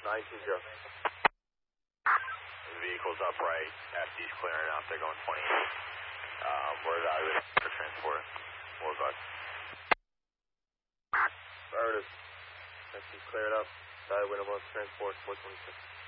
920. Vehicle's upright. FD's clearing out. They're going 28. We're evaluating for transport. More bus. Affirmative. FD's cleared up. Evaluating about transport 426.